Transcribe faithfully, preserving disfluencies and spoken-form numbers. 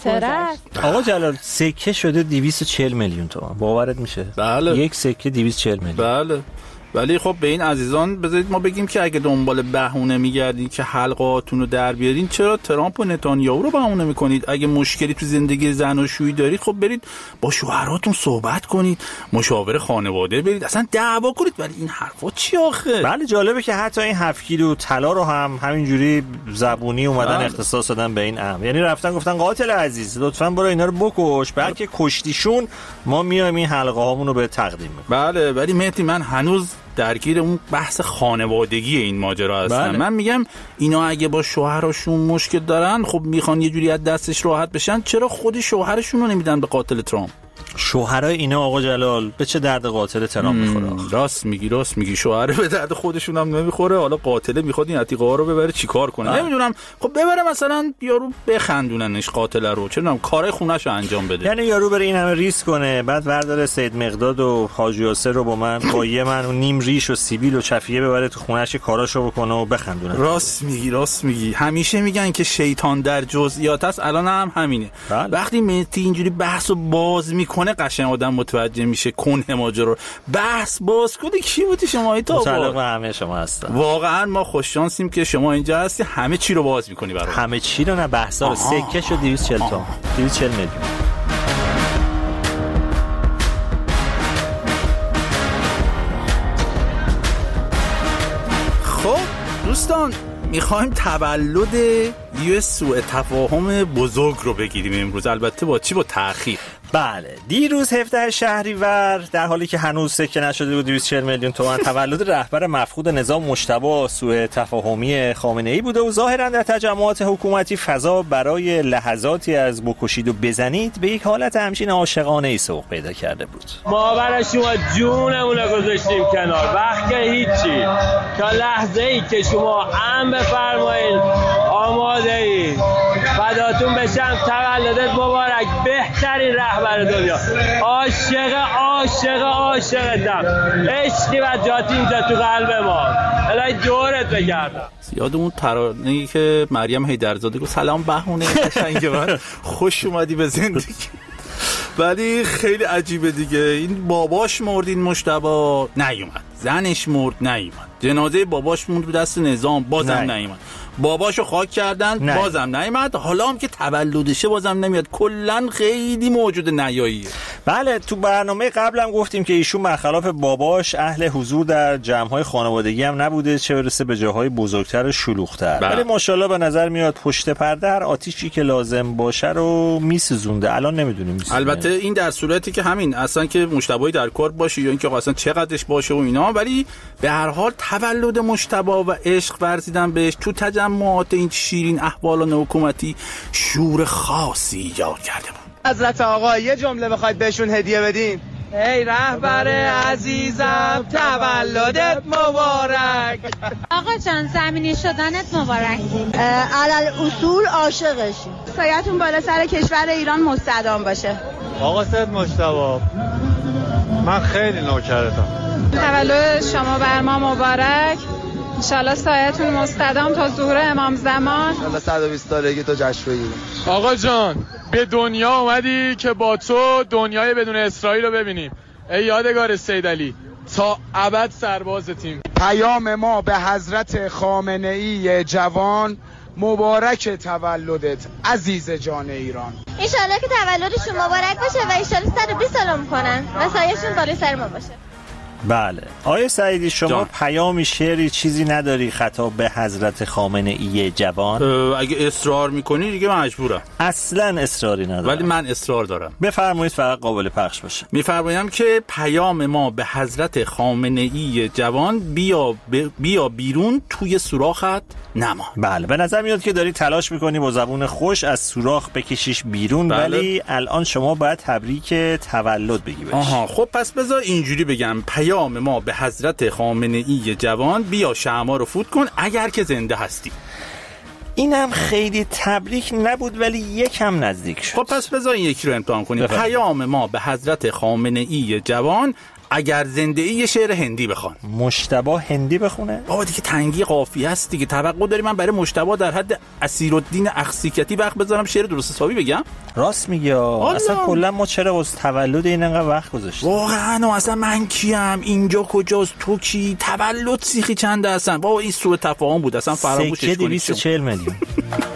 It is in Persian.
خاطره است. آقا جلال سکه شده دویست و چهل میلیون تومان، باورت میشه؟ بله. یک سکه دویست و چهل میلیون. بله. ولی خب به این عزیزان بذارید ما بگیم که اگه دنبال بهونه میگردین که حلقاتون رو در بیارین، چرا ترامپ و نتانیاهو رو بهونه میکنید؟ اگه مشکلی تو زندگی زناشویی دارید خب برید با شوهراتون صحبت کنید، مشاور خانواده برید، اصلا دعوا کنید. ولی این حرفا چی آخه؟ بله جالبه که حتی این هفت کیلو طلا رو هم همینجوری زبونی اومدن بله. اختصاص دادن به این امر. یعنی رفتن گفتن قاتل عزیز لطفاً برو اینا رو بکش، بلکه کشتیشون ما میایم این حلقه هامون رو به تقدیم میکنیم. بله. ولی مهدی من هنوز درگیر اون بحث خانوادگی این ماجرا هستم. بله. من میگم اینا اگه با شوهرشون مشکل دارن، خب میخوان یه جوری از دستش راحت بشن، چرا خود شوهرشون رو نمیدن به قاتل ترامپ؟ شوهرای اینا آقا جلال به چه درد قاتل ترامپ میخوره؟ راست میگی راست میگی شوهر به درد خودشون هم نمیخوره، حالا قاتله میخواد این عتیقه ها رو ببره چیکار کنه؟ آه. نمیدونم. خب ببره مثلا یارو بخندوننش قاتل رو، چه میدونم کارهای خونه‌شو انجام بده. یعنی یارو بره این همه ریسک کنه، بعد ورداره سید مقداد و حاجی یاسر رو با من با یه من و نیم ریش و سیبیل و چفیه ببره تو خونه‌اش کاراشو بکنه و بخندونه. راست میگی راست میگی. همیشه میگن که شیطان در جزئیات است، الان هم همینه. بله. وقتی مهدی اینجوری بحثو باز میکنه قشنگ آدم متوجه میشه کنه ماجرا. بحث باز کنه کی بودی شما ای تا متعلق به همه شما هستن. واقعا ما خوش شانسیم که شما اینجا هستی، همه چی رو باز میکنی برام. همه چی رو نه، بحثا رو. سکه شو دویست و چهل تا دویست و چهل میلیون. خب دوستان میخوایم تولد یه سوء تفاهم بزرگ رو بگیریم امروز، البته با چی؟ با تأخیر. بله دیروز هفدهم شهریور در حالی که هنوز سکه نشده بود دویست و چهل میلیون تومان تولد رهبر مفقود نظام مجتبی سوء تفاهمی خامنه‌ای بوده و ظاهرا در تجمعات حکومتی فضا برای لحظاتی از بکشید و بزنید به یک حالت همچین عاشقانه‌ای سوق پیدا کرده بود. ما برای شما جونمون رو گذاشتیم کنار، وقت که هیچی، تا لحظه ای که شما هم بفرمایید آماده ای فداتون بشم، تولدت مبارک، بهترین رهبر دنیا، عاشق عاشق عاشقتم، عشقی و جاتی اینجا تو قلب ما، الهی دورت بگردم. یاد اون ترانه‌ای که مریم حیدرزاده گفت سلام بهونه قشنگ من، خوش اومدی به زندگی. ولی خیلی عجیبه دیگه، این باباش مرد، این مجتبی نیومد، زنش مرد نیومد، جنازه باباش موند دست نظام بازم نیومد، باباشو خاک کردن نه. بازم نیامد، حالا هم که تولدشه بازم نمیاد. کلا خیلی موجود نیاییه. بله تو برنامه قبلم گفتیم که ایشون برخلاف باباش اهل حضور در جمع‌های خانوادگی هم نبوده، چه برسه به جاهای بزرگتر و شلوغ‌تر. ولی ماشاءالله به نظر میاد پشت پرده هر آتیشی که لازم باشه رو میسوزونده. الان نمیدونیم. البته این در صورتی که همین اصلا که مجتبی در کار باشه یا اینکه اصلا چقدرش باشه و اینا، ولی به هر حال تولد مجتبی و عشق ورزیدن بهش تو تجمعات این شیرین احوالان حکومتی شور خاصی ایجاد کرده بود. حضرت آقا یه جمله بخواید بهشون هدیه بدین؟ ای رهبر عزیزم تولدت مبارک. آقا جان زمینی شدنت مبارک. علل اصول عاشقشیم. سایتون بالا سر کشور ایران مستدام باشه. آقا سید مجتبی من خیلی نوکرتم. تولد شما بر ما مبارک، انشالله سایتون مستدام تا ظهور امام زمان، انشالله صد و بیست سالگی تو جشن بگیریم. آقا جان به دنیا اومدی که با تو دنیای بدون اسرائیل رو ببینیم. ای یادگار سید علی، تا ابد سرباز تیم. پیام ما به حضرت خامنه‌ای جوان، مبارک تولدت عزیز جان ایران. انشالله که تولدشون مبارک باشه و انشالله صد و بیست سال میکنن و سایه‌شون بالای سر ما باشه. بله آقای سعیدی شما جان. پیامی شعری چیزی نداری خطاب به حضرت خامنه‌ای جوان؟ اگه اصرار میکنی دیگه مجبورم. اصلا اصراری ندارم ولی من اصرار دارم. بفرمایید فقط قابل پخش باشه. میفرمایم که پیام ما به حضرت خامنه‌ای جوان، بیا ب... بیا بیرون توی سوراخت نما. بله به نظر میاد که داری تلاش میکنی با زبون خوش از سوراخ بکشیش بیرون. بله. ولی الان شما باید تبریک تولد بگی بهش. آها خب پس بذار اینجوری بگم، پیام ما به حضرت خامنه‌ای جوان، بیا شمع رو فوت کن اگر که زنده هستی. اینم خیلی تبریک نبود ولی یکم نزدیک شد. خب پس بذار این یکی رو امتحان کنیم. پیام ما به حضرت خامنه‌ای جوان، اگر زنده ای یه شعر هندی بخوان. مجتبی هندی بخونه؟ بابا دیگه تنگی قافیه است دیگه. توقع داری من برای مجتبی در حد اسیرالدین اخسیکتی وقت بذارم شعر درست حسابی بگم؟ راست میگی. اصلا کلا ما چرا واسه تولد این انقدر وقت گذاشتیم؟ واقعا اصلا من کیم؟ اینجا کجاست؟ تو کی؟ تولد سیخی چنده اصلا؟ بابا این سوء تفاهم بود اصلا، فراموشش کنید. دویست و چهل میلیون